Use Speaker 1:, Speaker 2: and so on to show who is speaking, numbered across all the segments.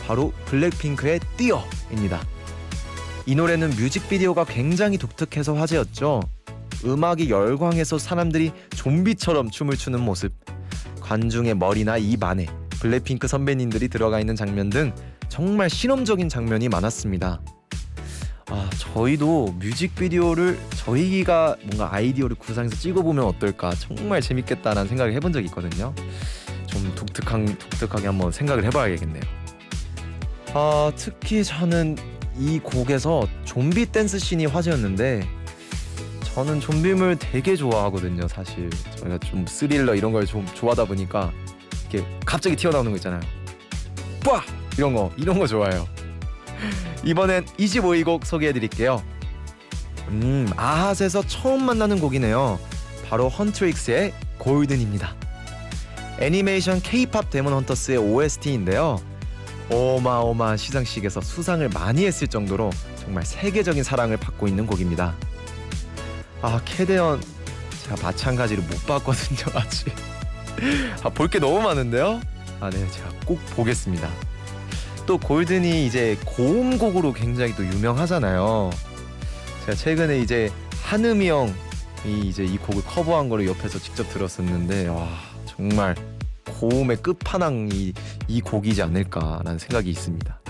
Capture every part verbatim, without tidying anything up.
Speaker 1: 바로 블랙핑크의 뛰어입니다. 이 노래는 뮤직비디오가 굉장히 독특해서 화제였죠. 음악이 열광해서 사람들이 좀비처럼 춤을 추는 모습, 관중의 머리나 입 안에 블랙핑크 선배님들이 들어가 있는 장면 등 정말 실험적인 장면이 많았습니다. 아, 저희도 뮤직비디오를 저희가 뭔가 아이디어를 구상해서 찍어보면 어떨까, 정말 재밌겠다라는 생각을 해본 적이 있거든요. 좀 독특한, 독특하게 한번 생각을 해봐야겠네요. 아, 특히 저는 이 곡에서 좀비 댄스 씬이 화제였는데, 저는 좀비물 되게 좋아하거든요. 사실 저희가 좀 스릴러 이런 걸 좀 좋아하다 보니까 이렇게 갑자기 튀어나오는 거 있잖아요. 빠! 이런 거 이런 거 좋아해요. 이번엔 이십오 위 곡 소개해드릴게요. 음, 아핫에서 처음 만나는 곡이네요. 바로 헌트릭스의 골든입니다. 애니메이션 K-팝 데몬 헌터스의 오에스티인데요. 어마어마한 시상식에서 수상을 많이 했을 정도로 정말 세계적인 사랑을 받고 있는 곡입니다. 아, 캐대언 제가 마찬가지로 못 봤거든요. 아직 아, 볼 게 너무 많은데요. 아, 네, 제가 꼭 보겠습니다. 또 골든이 이제 고음곡으로 굉장히 또 유명하잖아요. 제가 최근에 이제 한음이 형이 이제 이 곡을 커버한 거를 옆에서 직접 들었었는데, 와, 정말 고음의 끝판왕이 이 곡이지 않을까라는 생각이 있습니다.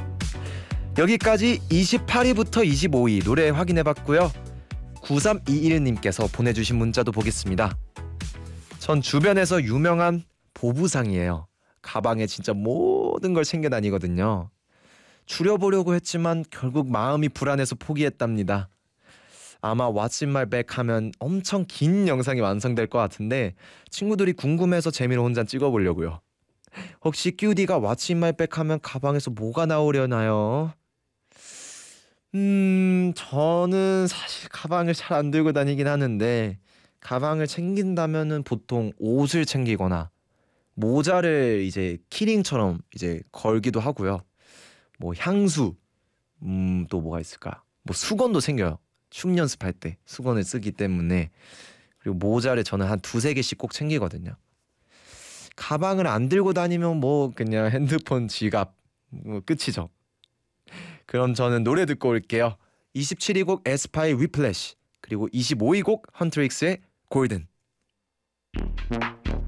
Speaker 1: 여기까지 이십팔 위부터 이십오 위 노래 확인해봤고요. 구삼이일 님께서 보내주신 문자도 보겠습니다. 전 주변에서 유명한 보부상이에요. 가방에 진짜 모든 걸 챙겨 다니거든요. 줄여보려고 했지만 결국 마음이 불안해서 포기했답니다. 아마 What's in my bag 하면 엄청 긴 영상이 완성될 것 같은데 친구들이 궁금해서 재미로 혼자 찍어보려고요. 혹시 큐디가 What's in my bag 하면 가방에서 뭐가 나오려나요? 음, 저는 사실 가방을 잘 안 들고 다니긴 하는데, 가방을 챙긴다면은 보통 옷을 챙기거나 모자를 이제 키링처럼 이제 걸기도 하고요. 뭐 향수, 음, 또 뭐가 있을까? 뭐 수건도 챙겨요. 춤 연습할 때 수건을 쓰기 때문에. 그리고 모자를 저는 한 두세 개씩 꼭 챙기거든요. 가방을 안 들고 다니면 뭐 그냥 핸드폰, 지갑, 뭐 끝이죠. 그럼 저는 노래 듣고 올게요. 이십칠 위 곡 에스파의 위플래시, 그리고 이십오 위 곡 헌트릭스의 골든.